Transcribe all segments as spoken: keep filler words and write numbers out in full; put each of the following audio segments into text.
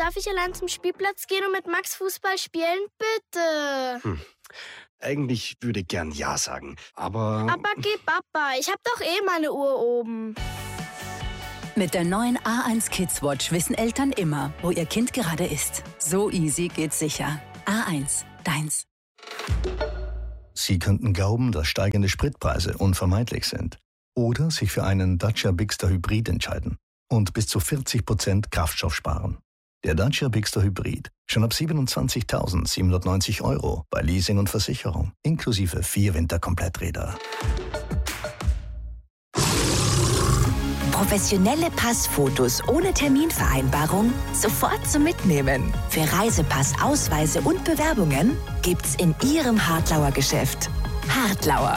darf ich allein zum Spielplatz gehen und mit Max Fußball spielen? Bitte. Hm. Eigentlich würde ich gern Ja sagen, aber... Aber geh Papa, ich hab doch eh meine Uhr oben. Mit der neuen A eins Kids Watch wissen Eltern immer, wo ihr Kind gerade ist. So easy geht's sicher. A eins, deins. Sie könnten glauben, dass steigende Spritpreise unvermeidlich sind. Oder sich für einen Dacia Bigster Hybrid entscheiden und bis zu vierzig Prozent Kraftstoff sparen. Der Dacia Bigster Hybrid. Schon ab siebenundzwanzigtausendsiebenhundertneunzig Euro bei Leasing und Versicherung. Inklusive vier Winterkompletträder. Professionelle Passfotos ohne Terminvereinbarung sofort zum Mitnehmen. Für Reisepass, Ausweise und Bewerbungen gibt's in Ihrem Hartlauer Geschäft. Hartlauer.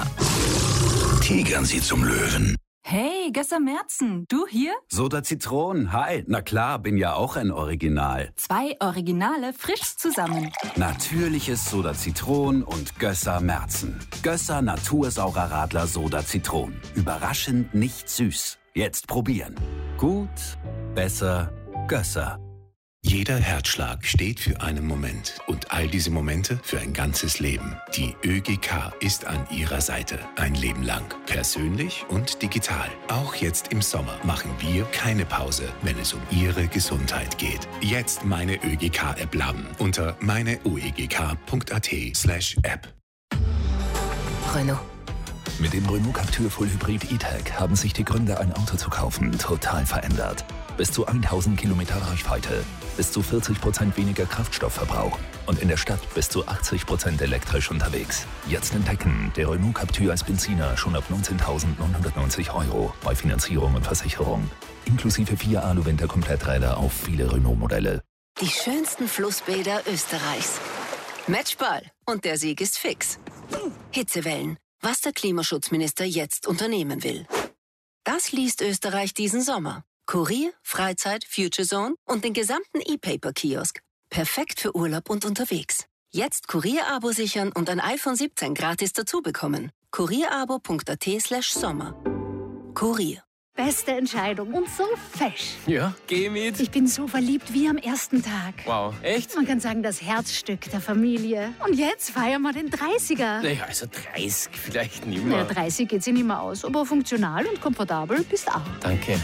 Tigern Sie zum Löwen. Hey, Gösser Merzen, du hier? Soda Zitron, hi. Na klar, bin ja auch ein Original. Zwei Originale frisch zusammen. Natürliches Soda Zitron und Gösser Merzen. Gösser Natursaurer Radler Soda Zitron. Überraschend nicht süß. Jetzt probieren. Gut, besser, Gösser. Jeder Herzschlag steht für einen Moment und all diese Momente für ein ganzes Leben. Die ÖGK ist an Ihrer Seite. Ein Leben lang. Persönlich und digital. Auch jetzt im Sommer machen wir keine Pause, wenn es um Ihre Gesundheit geht. Jetzt meine ÖGK-App laden unter meineuegk.at slash App. Renault. Mit dem Renault Captur Full Hybrid E-Tech haben sich die Gründe, ein Auto zu kaufen, total verändert. Bis zu tausend Kilometer Reichweite, bis zu vierzig Prozent weniger Kraftstoffverbrauch und in der Stadt bis zu achtzig Prozent elektrisch unterwegs. Jetzt entdecken, der Renault Captur als Benziner schon ab neunzehntausendneunhundertneunzig Euro bei Finanzierung und Versicherung. Inklusive vier Alu-Winter-Kompletträder auf viele Renault-Modelle. Die schönsten Flussbäder Österreichs. Matchball. Und der Sieg ist fix. Hitzewellen. Was der Klimaschutzminister jetzt unternehmen will. Das liest Österreich diesen Sommer. Kurier, Freizeit, Future Zone und den gesamten E-Paper-Kiosk. Perfekt für Urlaub und unterwegs. Jetzt Kurier-Abo sichern und ein iPhone siebzehn gratis dazu bekommen. kurierabo.at slash Sommer. Kurier. Beste Entscheidung und so fesch. Ja, geh mit. Ich bin so verliebt wie am ersten Tag. Wow, echt? Man kann sagen, das Herzstück der Familie. Und jetzt feiern wir den dreißiger. Naja, also dreißig vielleicht nicht mehr. Na, dreißig geht sich nicht mehr aus, aber funktional und komfortabel bist auch. Danke.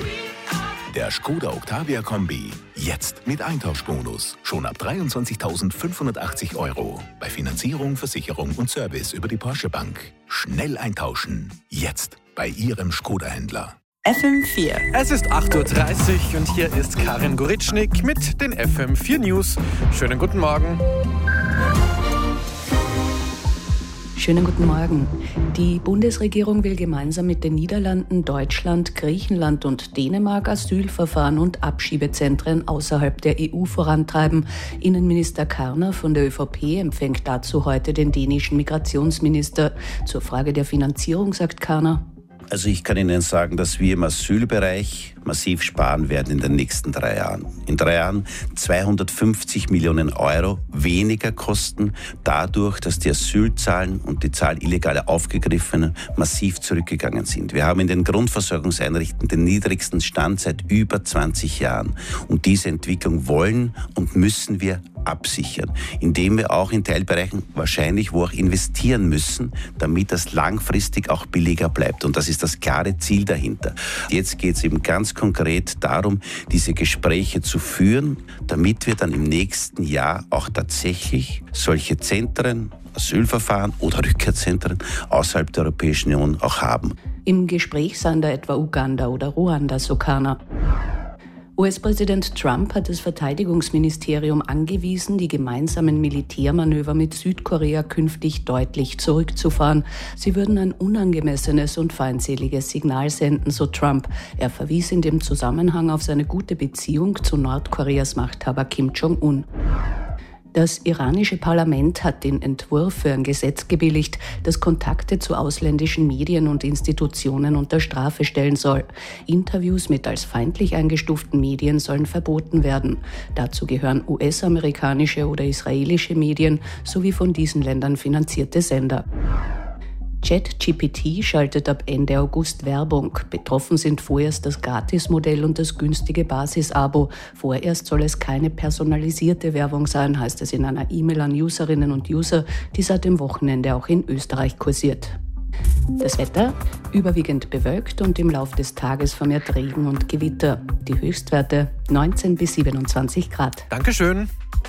Der Skoda Octavia Kombi. Jetzt mit Eintauschbonus. Schon ab dreiundzwanzigtausendfünfhundertachtzig Euro. Bei Finanzierung, Versicherung und Service über die Porsche Bank. Schnell eintauschen. Jetzt bei Ihrem Skoda-Händler. F M vier. Es ist acht Uhr dreißig und hier ist Karin Goritschnik mit den F M vier News. Schönen guten Morgen. Schönen guten Morgen. Die Bundesregierung will gemeinsam mit den Niederlanden, Deutschland, Griechenland und Dänemark Asylverfahren und Abschiebezentren außerhalb der E U vorantreiben. Innenminister Karner von der ÖVP empfängt dazu heute den dänischen Migrationsminister. Zur Frage der Finanzierung sagt Karner: Also ich kann Ihnen sagen, dass wir im Asylbereich massiv sparen werden in den nächsten drei Jahren. In drei Jahren zweihundertfünfzig Millionen Euro weniger kosten, dadurch, dass die Asylzahlen und die Zahl illegaler Aufgegriffenen massiv zurückgegangen sind. Wir haben in den Grundversorgungseinrichtungen den niedrigsten Stand seit über zwanzig Jahren. Und diese Entwicklung wollen und müssen wir absichern, indem wir auch in Teilbereichen wahrscheinlich wo auch investieren müssen, damit das langfristig auch billiger bleibt. Und das ist das klare Ziel dahinter. Jetzt geht es eben ganz konkret darum, diese Gespräche zu führen, damit wir dann im nächsten Jahr auch tatsächlich solche Zentren, Asylverfahren oder Rückkehrzentren außerhalb der Europäischen Union auch haben. Im Gespräch seien da etwa Uganda oder Ruanda, so Karner. U S-Präsident Trump hat das Verteidigungsministerium angewiesen, die gemeinsamen Militärmanöver mit Südkorea künftig deutlich zurückzufahren. Sie würden ein unangemessenes und feindseliges Signal senden, so Trump. Er verwies in dem Zusammenhang auf seine gute Beziehung zu Nordkoreas Machthaber Kim Jong-un. Das iranische Parlament hat den Entwurf für ein Gesetz gebilligt, das Kontakte zu ausländischen Medien und Institutionen unter Strafe stellen soll. Interviews mit als feindlich eingestuften Medien sollen verboten werden. Dazu gehören U S-amerikanische oder israelische Medien sowie von diesen Ländern finanzierte Sender. ChatGPT schaltet ab Ende August Werbung. Betroffen sind vorerst das Gratismodell und das günstige Basisabo. Vorerst soll es keine personalisierte Werbung sein, heißt es in einer E-Mail an Userinnen und User, die seit dem Wochenende auch in Österreich kursiert. Das Wetter überwiegend bewölkt und im Lauf des Tages vermehrt Regen und Gewitter. Die Höchstwerte neunzehn bis siebenundzwanzig Grad. Dankeschön.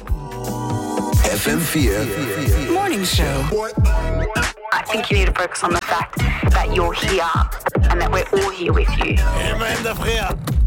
F M vier Morning Show. I think you need to focus on the fact that you're here and that we're all here with you. Immer in der Früh.